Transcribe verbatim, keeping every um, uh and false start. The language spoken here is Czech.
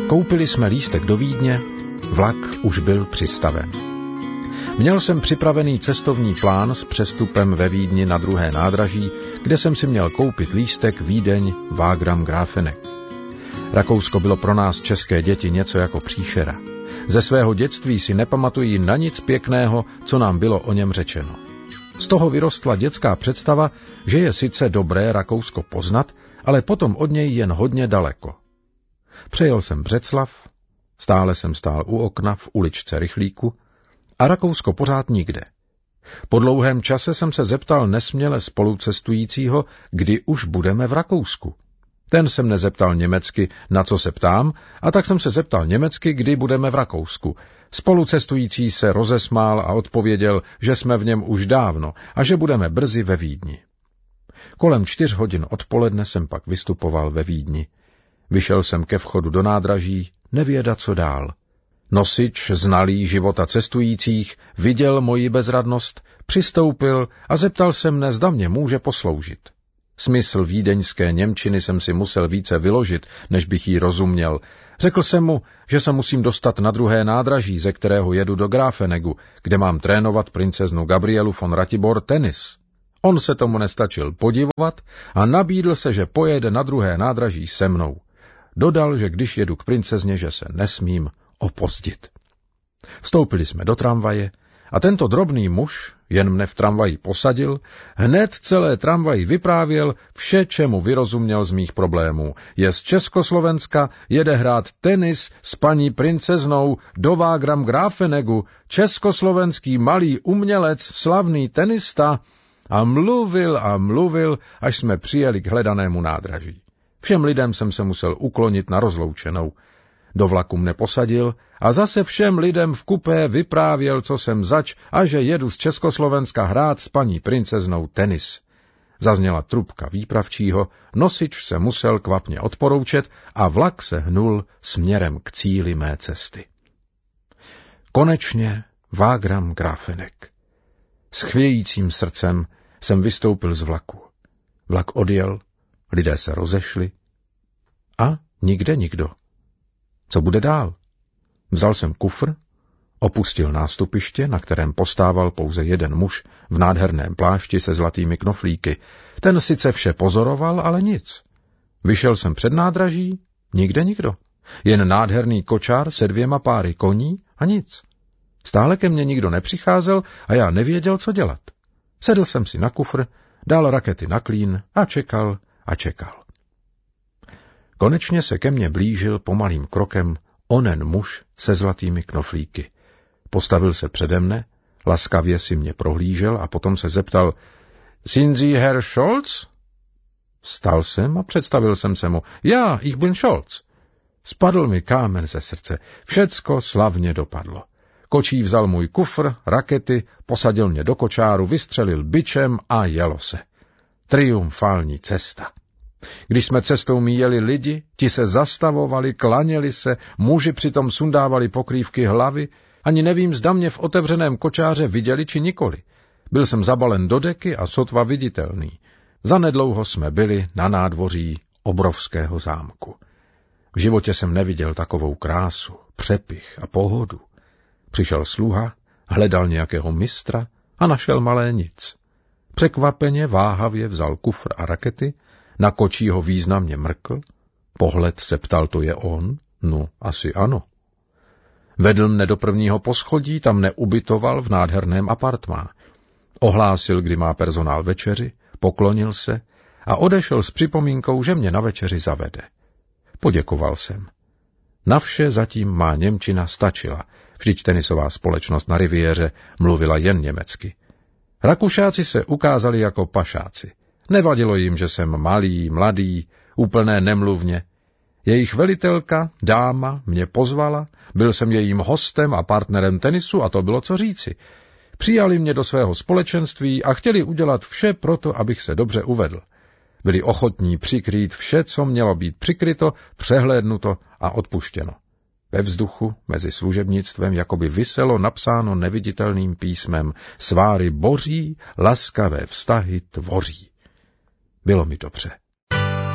Koupili jsme lístek do Vídně, vlak už byl přistaven. Měl jsem připravený cestovní plán s přestupem ve Vídni na druhé nádraží, kde jsem si měl koupit lístek Vídeň Wagram Grafeneck. Rakousko bylo pro nás české děti něco jako příšera. Ze svého dětství si nepamatují na nic pěkného, co nám bylo o něm řečeno. Z toho vyrostla dětská představa, že je sice dobré Rakousko poznat, ale potom od něj jen hodně daleko. Přejel jsem Břeclav, stále jsem stál u okna v uličce Rychlíku a Rakousko pořád nikde. Po dlouhém čase jsem se zeptal nesměle spolucestujícího, kdy už budeme v Rakousku. Ten se mne zeptal německy, na co se ptám, a tak jsem se zeptal německy, kdy budeme v Rakousku. Spolucestující se rozesmál a odpověděl, že jsme v něm už dávno a že budeme brzy ve Vídni. Kolem čtyř hodin odpoledne jsem pak vystupoval ve Vídni. Vyšel jsem ke vchodu do nádraží, nevěda co dál. Nosič, znalý života cestujících, viděl moji bezradnost, přistoupil a zeptal se mne, zda mě může posloužit. Smysl vídeňské němčiny jsem si musel více vyložit, než bych jí rozuměl. Řekl jsem mu, že se musím dostat na druhé nádraží, ze kterého jedu do Grafenegu, kde mám trénovat princeznu Gabrielu von Ratibor tenis. On se tomu nestačil podivovat a nabídl se, že pojede na druhé nádraží se mnou. Dodal, že když jedu k princezně, že se nesmím opozdit. Vstoupili jsme do tramvaje a tento drobný muž, jen mne v tramvaji posadil, hned celé tramvaji vyprávěl vše, čemu vyrozuměl z mých problémů. Je z Československa, jede hrát tenis s paní princeznou do Wagram Grafenegu, československý malý umělec, slavný tenista, a mluvil a mluvil, až jsme přijeli k hledanému nádraží. Všem lidem jsem se musel uklonit na rozloučenou. Do vlaku mne posadil a zase všem lidem v kupé vyprávěl, co jsem zač, a že jedu z Československa hrát s paní princeznou tenis. Zazněla trubka výpravčího, nosič se musel kvapně odporoučet a vlak se hnul směrem k cíli mé cesty. Konečně Wagram Grafeneck. S chvějícím srdcem jsem vystoupil z vlaku. Vlak odjel, lidé se rozešli a nikde nikdo. Co bude dál? Vzal jsem kufr, opustil nástupiště, na kterém postával pouze jeden muž v nádherném plášti se zlatými knoflíky. Ten sice vše pozoroval, ale nic. Vyšel jsem před nádraží, nikde nikdo. Jen nádherný kočár se dvěma páry koní a nic. Stále ke mně nikdo nepřicházel a já nevěděl, co dělat. Sedl jsem si na kufr, dal rakety na klín a čekal a čekal. Konečně se ke mně blížil pomalým krokem onen muž se zlatými knoflíky. Postavil se přede mne, laskavě si mě prohlížel a potom se zeptal, Sind Sie Herr Scholz? Vstal jsem a představil jsem se mu, já, ich bin Scholz. Spadl mi kámen ze srdce, všecko slavně dopadlo. Kočí vzal můj kufr, rakety, posadil mě do kočáru, vystřelil bičem a jelo se. Triumfální cesta. Když jsme cestou míjeli lidi, ti se zastavovali, klaněli se, muži přitom sundávali pokrývky hlavy, ani nevím, zda mě v otevřeném kočáře viděli či nikoli. Byl jsem zabalen do deky a sotva viditelný. Zanedlouho jsme byli na nádvoří obrovského zámku. V životě jsem neviděl takovou krásu, přepich a pohodu. Přišel sluha, hledal nějakého mistra a našel malé nic. Překvapeně váhavě vzal kufr a rakety, na kočího významně mrkl, pohled se ptal, to je on? No, asi ano. Vedl mne do prvního poschodí, tam mne ubytoval v nádherném apartmá. Ohlásil, kdy má personál večeři, poklonil se a odešel s připomínkou, že mě na večeři zavede. Poděkoval jsem. Na vše zatím má němčina stačila, vždyť tenisová společnost na riviéře mluvila jen německy. Rakušáci se ukázali jako pašáci. Nevadilo jim, že jsem malý, mladý, úplné nemluvně. Jejich velitelka, dáma, mě pozvala, byl jsem jejím hostem a partnerem tenisu a to bylo co říci. Přijali mě do svého společenství a chtěli udělat vše proto, abych se dobře uvedl. Byli ochotní přikrýt vše, co mělo být přikryto, přehlédnuto a odpuštěno. Ve vzduchu mezi služebnictvem jakoby viselo napsáno neviditelným písmem sváry boří, laskavé vztahy tvoří. Bylo mi dobře.